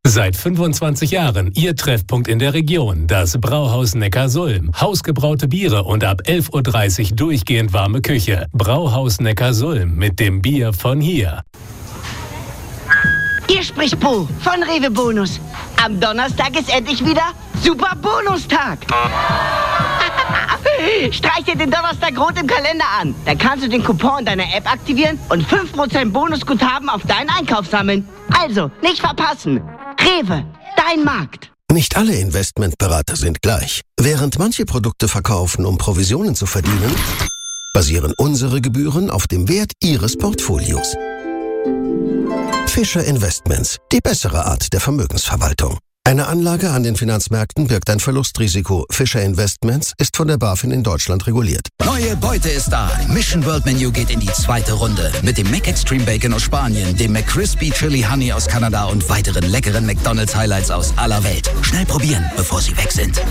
Seit 25 Jahren Ihr Treffpunkt in der Region, das Brauhaus Neckarsulm. Hausgebraute Biere und ab 11:30 Uhr durchgehend warme Küche. Brauhaus Neckarsulm mit dem Bier von hier. Hier spricht Bo von Rewe Bonus. Am Donnerstag ist endlich wieder Super Bonustag. Streich dir den Donnerstag rot im Kalender an. Dann kannst du den Coupon in deiner App aktivieren und 5% Bonusguthaben auf deinen Einkauf sammeln. Also, nicht verpassen. Rewe, dein Markt. Nicht alle Investmentberater sind gleich. Während manche Produkte verkaufen, um Provisionen zu verdienen, basieren unsere Gebühren auf dem Wert Ihres Portfolios. Fischer Investments, die bessere Art der Vermögensverwaltung. Eine Anlage an den Finanzmärkten birgt ein Verlustrisiko. Fischer Investments ist von der BaFin in Deutschland reguliert. Neue Beute ist da. Mission World Menu geht in die zweite Runde. Mit dem Mac Extreme Bacon aus Spanien, dem McCrispy Chili Honey aus Kanada und weiteren leckeren McDonald's Highlights aus aller Welt. Schnell probieren, bevor sie weg sind.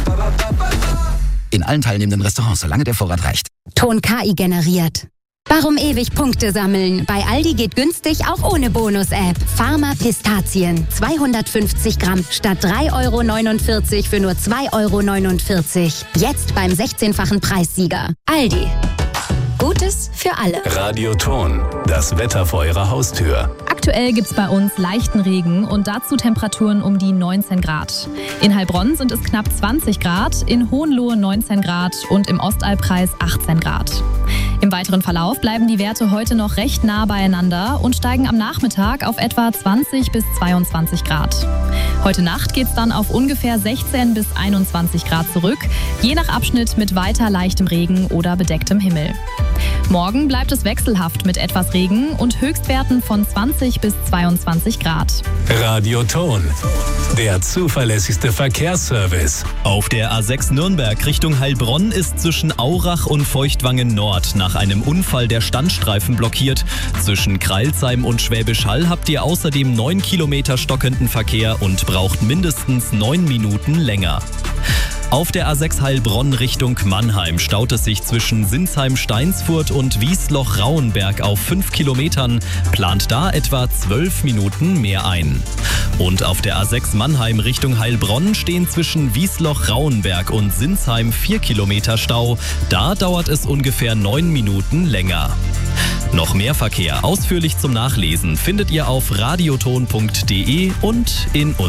In allen teilnehmenden Restaurants, solange der Vorrat reicht. Ton KI generiert. Warum ewig Punkte sammeln? Bei Aldi geht günstig auch ohne Bonus-App. Pharma Pistazien, 250 Gramm statt 3,49 € für nur 2,49 €. Jetzt beim 16-fachen Preissieger. Aldi. Gutes für alle. Radio Ton, das Wetter vor Ihrer Haustür. Aktuell gibt's bei uns leichten Regen und dazu Temperaturen um die 19 Grad. In Heilbronn sind es knapp 20 Grad, in Hohenlohe 19 Grad und im Ostalbkreis 18 Grad. Im weiteren Verlauf bleiben die Werte heute noch recht nah beieinander und steigen am Nachmittag auf etwa 20 bis 22 Grad. Heute Nacht geht's dann auf ungefähr 16 bis 21 Grad zurück, je nach Abschnitt mit weiter leichtem Regen oder bedecktem Himmel. Morgen bleibt es wechselhaft mit etwas Regen und Höchstwerten von 20 bis 22 Grad. Radio Ton, der zuverlässigste Verkehrsservice. Auf der A6 Nürnberg Richtung Heilbronn ist zwischen Aurach und Feuchtwangen Nord nach einem Unfall der Standstreifen blockiert. Zwischen Kreilsheim und Schwäbisch Hall habt ihr außerdem 9 Kilometer stockenden Verkehr und braucht mindestens 9 Minuten länger. Auf der A6 Heilbronn Richtung Mannheim staut es sich zwischen Sinsheim-Steinsfurt und Wiesloch-Rauenberg auf 5 Kilometern, plant da etwa 12 Minuten mehr ein. Und auf der A6 Mannheim Richtung Heilbronn stehen zwischen Wiesloch-Rauenberg und Sinsheim 4 Kilometer Stau, da dauert es ungefähr 9 Minuten länger. Noch mehr Verkehr ausführlich zum Nachlesen findet ihr auf radioton.de und in